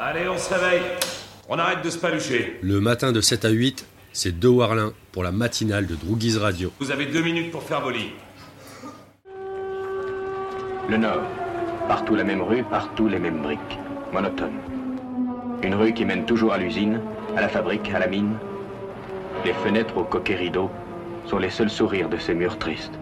Allez, on se réveille. On arrête de se palucher. Le matin de 7 à 8, c'est De Warlin pour la matinale de Droogies Radio. Vous avez 2 minutes pour faire vos lits. Le Nord. Partout la même rue, partout les mêmes briques. Monotone. Une rue qui mène toujours à l'usine, à la fabrique, à la mine. Les fenêtres aux coquets rideaux sont les seuls sourires de ces murs tristes.